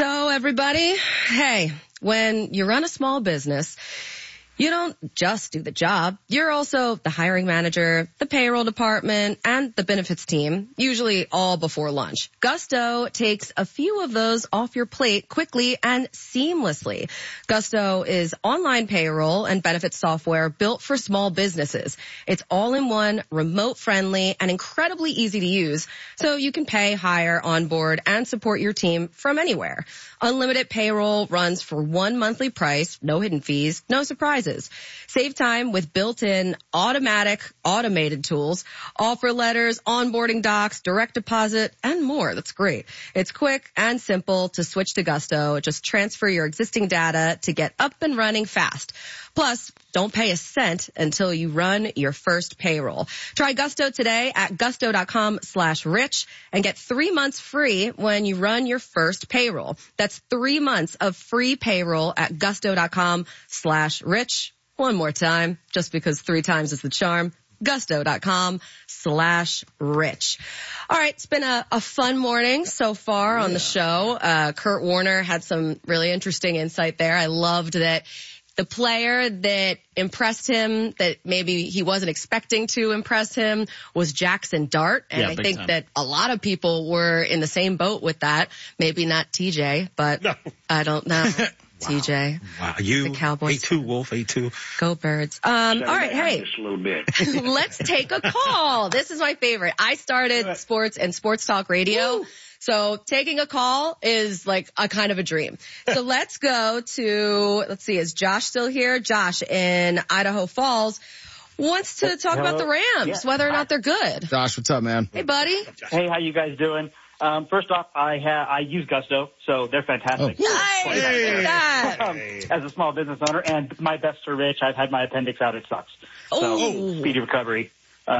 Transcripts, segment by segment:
So everybody, hey, when you run a small business, you don't just do the job. You're also the hiring manager, the payroll department, and the benefits team, usually all before lunch. Gusto takes a few of those off your plate quickly and seamlessly. Gusto is online payroll and benefits software built for small businesses. It's all-in-one, remote-friendly, and incredibly easy to use, so you can pay, hire, onboard, and support your team from anywhere. Unlimited payroll runs for one monthly price, no hidden fees, no surprises. Save time with built-in automated tools, offer letters, onboarding docs, direct deposit, and more. That's great. It's quick and simple to switch to Gusto. Just transfer your existing data to get up and running fast. Plus, don't pay a cent until you run your first payroll. Try Gusto today at gusto.com/rich and get 3 months free when you run your first payroll. That's 3 months of free payroll at gusto.com/rich. One more time, just because 3 times is the charm. Gusto.com/rich. All right, it's been a fun morning so far on the show. Kurt Warner had some really interesting insight there. I loved that the player that impressed him, that maybe he wasn't expecting to impress him, was Jackson Dart. And I think that a lot of people were in the same boat with that. Maybe not TJ, but no. I don't know. TJ. Wow. The Cowboys. A2, Wolf, A2. Go Birds. All right, hey. Just a little bit. Let's take a call. This is my favorite. I started sports and sports talk radio. Woo! So taking a call is like a kind of a dream. So let's go to, let's see, is Josh still here? Josh in Idaho Falls wants to talk about the Rams, whether or not they're good. Josh, what's up, man? Hey, buddy. Hey, how you guys doing? First off, I use Gusto, so they're fantastic. Oh. Nice. As a small business owner, and my best for Rich, I've had my appendix out. It sucks. So speedy recovery.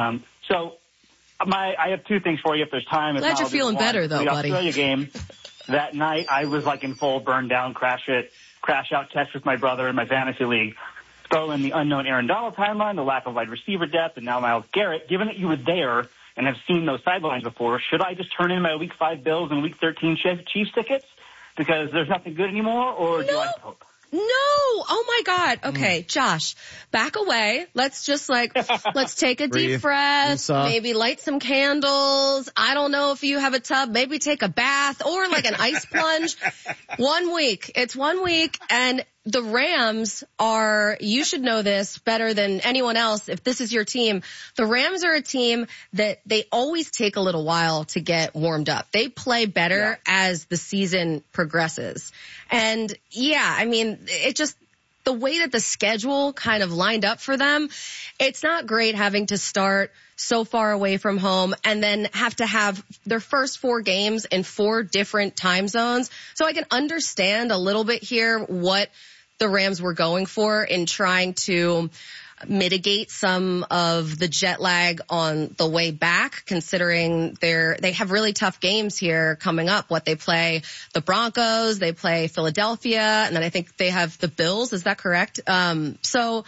I have 2 things for you if there's time. Glad you're feeling better, though, buddy. The Australia game, that night, I was like in full burn down, crash out test with my brother in my fantasy league. Throw in the unknown Aaron Donald timeline, the lack of wide receiver depth, and now Myles Garrett. Given that you were there and have seen those sidelines before, should I just turn in my Week 5 Bills and Week 13 Chiefs tickets because there's nothing good anymore, or do I have hope? No. Oh my God. Okay, Josh, back away. Let's just let's take a deep breath, maybe light some candles. I don't know if you have a tub, maybe take a bath or like an ice plunge. 1 week. It's 1 week, and the Rams are, you should know this better than anyone else if this is your team. The Rams are a team that they always take a little while to get warmed up. They play better as the season progresses. And I mean, it just, the way that the schedule kind of lined up for them, it's not great having to start so far away from home and then have to have their first 4 games in 4 different time zones. So I can understand a little bit here what the Rams were going for in trying to mitigate some of the jet lag on the way back, considering they have really tough games here coming up. What they play the Broncos, they play Philadelphia, and then I think they have the Bills. Is that correct? So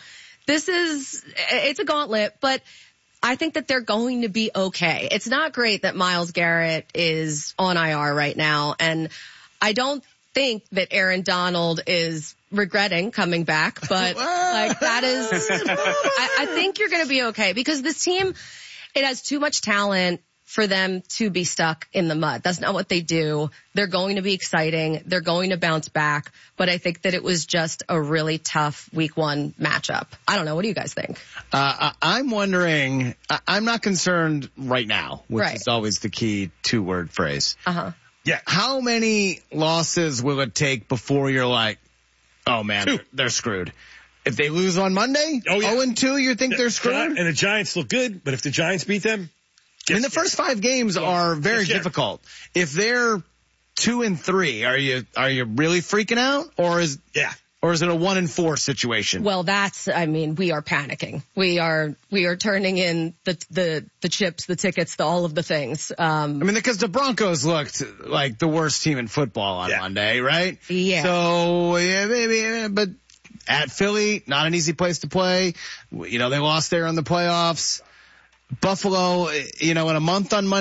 it's a gauntlet, but I think that they're going to be okay. It's not great that Myles Garrett is on IR right now, and I don't think that Aaron Donald is regretting coming back, but that is, I think you're going to be okay because this team, it has too much talent for them to be stuck in the mud. That's not what they do. They're going to be exciting. They're going to bounce back, but I think that it was just a really tough week 1 matchup. I don't know. What do you guys think? I'm wondering, I'm not concerned right now, which is always the key 2-word phrase. Yeah. How many losses will it take before you're like, oh man, they're screwed? If they lose on Monday, 0-2, you think they're screwed? And the Giants look good, but if the Giants beat them, and the first 5 games are very difficult. If they're 2-3, are you really freaking out, or is it a 1-4 situation? Well, we are panicking. We are turning in the chips, the tickets, all of the things. Because the Broncos looked like the worst team in football on Monday, right? Yeah. So, maybe, but at Philly, not an easy place to play. They lost there in the playoffs. Buffalo, in a month on Monday.